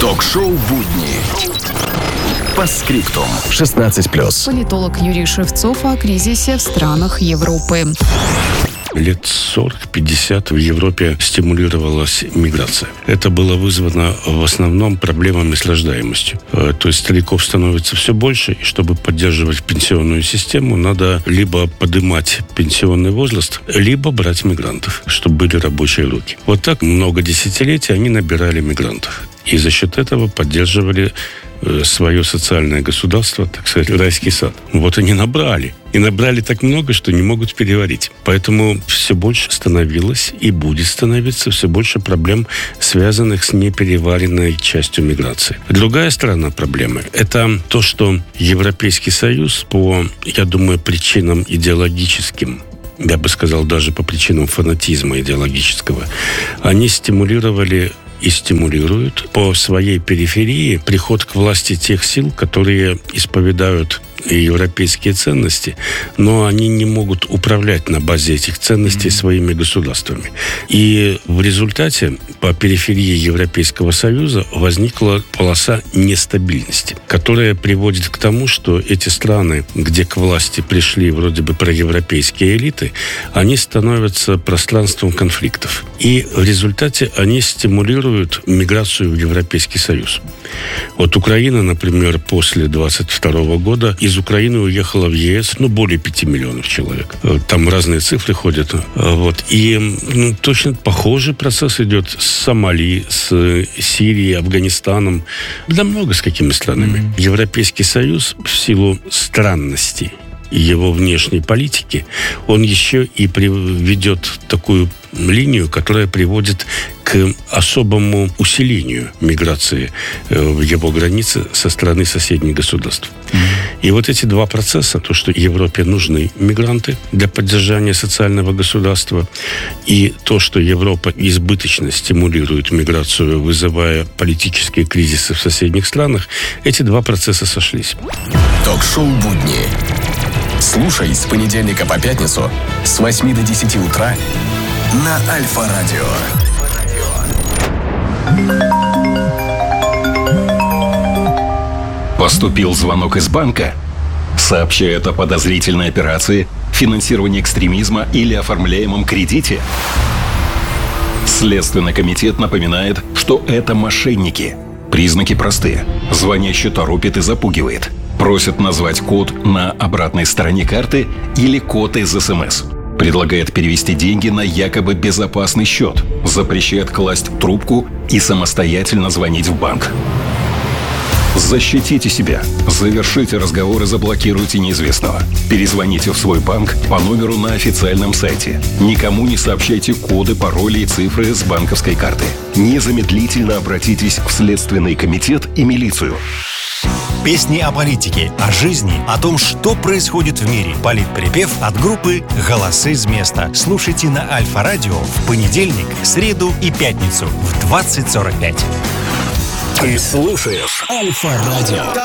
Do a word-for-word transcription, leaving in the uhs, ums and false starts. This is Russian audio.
Ток-шоу «Будни». По скриптум. шестнадцать плюс. Политолог Юрий Шевцов о кризисе в странах Европы. Лет сорок-пятьдесят в Европе стимулировалась миграция. Это было вызвано в основном проблемами с рождаемостью. То есть стариков становится все больше, и чтобы поддерживать пенсионную систему, надо либо поднимать пенсионный возраст, либо брать мигрантов, чтобы были рабочие руки. Вот так много десятилетий они набирали мигрантов. И за счет этого поддерживали свое социальное государство, так сказать, райский сад. Вот они набрали. И набрали так много, что не могут переварить. Поэтому все больше становилось и будет становиться все больше проблем, связанных с непереваренной частью миграции. Другая сторона проблемы – это то, что Европейский Союз по, я думаю, причинам идеологическим, я бы сказал, даже по причинам фанатизма идеологического, они стимулировали и стимулируют по своей периферии приход к власти тех сил, которые исповедуют европейские ценности, но они не могут управлять на базе этих ценностей mm-hmm. своими государствами. И в результате по периферии Европейского Союза возникла полоса нестабильности, которая приводит к тому, что эти страны, где к власти пришли вроде бы проевропейские элиты, они становятся пространством конфликтов. И в результате они стимулируют миграцию в Европейский Союз. Вот Украина, например, после двадцать второго года из Украины уехала в ЕС, ну, более пяти миллионов человек. Там разные цифры ходят. Вот. И ну, точно похожий процесс идет с Сомали, с Сирией, Афганистаном. Да много с какими странами. Mm-hmm. Европейский Союз в силу странностей его внешней политики, он еще и ведет такую линию, которая приводит к особому усилению миграции в его границы со стороны соседних государств. Mm-hmm. И вот эти два процесса, то, что Европе нужны мигранты для поддержания социального государства, и то, что Европа избыточно стимулирует миграцию, вызывая политические кризисы в соседних странах, эти два процесса сошлись. Ток-шоу «Будни». Слушай с понедельника по пятницу с восьми до десяти утра на Альфа-радио. Поступил звонок из банка. Сообщает о подозрительной операции, финансировании экстремизма или оформляемом кредите. Следственный комитет напоминает, что это мошенники. Признаки простые. Звонящий торопит и запугивает. Просит назвать код на обратной стороне карты или код из СМС. Предлагает перевести деньги на якобы безопасный счет. Запрещает класть трубку и самостоятельно звонить в банк. Защитите себя. Завершите разговор и заблокируйте неизвестного. Перезвоните в свой банк по номеру на официальном сайте. Никому не сообщайте коды, пароли и цифры с банковской карты. Незамедлительно обратитесь в Следственный комитет и милицию. Песни о политике, о жизни, о том, что происходит в мире. Политприпев от группы «Голосы с места». Слушайте на Альфа-радио в понедельник, среду и пятницу в двадцать сорок пять. Ты слушаешь Альфа-радио.